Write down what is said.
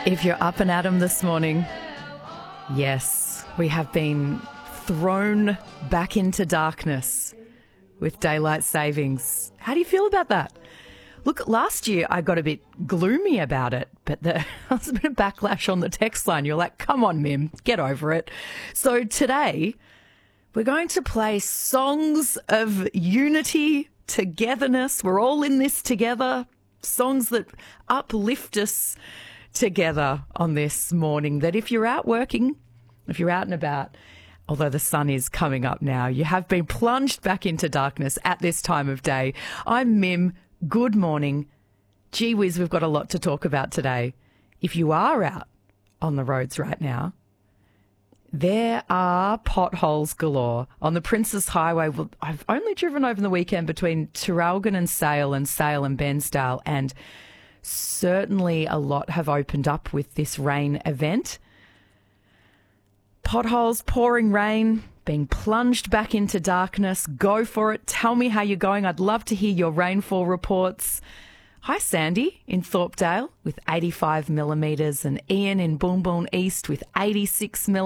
If you're up and at 'em this morning, yes, we have been thrown back into darkness with daylight savings. How do you feel about that? Look, last year I got a bit gloomy about it, but there was a bit of backlash on the text line. You're like, come on, Mim, get over it. So today we're going to play songs of unity, togetherness. We're all in this together. Songs that uplift us together on this morning, that if you're out working, if you're out and about, although the sun is coming up now, you have been plunged back into darkness at this time of day. I'm Mim. Good morning. Gee whiz, we've got a lot to talk about today. If you are out on the roads right now, there are potholes galore on the Princes Highway. Well, I've only driven over the weekend between Traralgon and Sale and Bairnsdale, and certainly a lot have opened up with this rain event. Potholes, pouring rain, being plunged back into darkness. Go for it. Tell me how you're going. I'd love to hear your rainfall reports. Hi, Sandy in Thorpedale with 85 millimetres and Ian in Boon Boon East with 86 millimetres.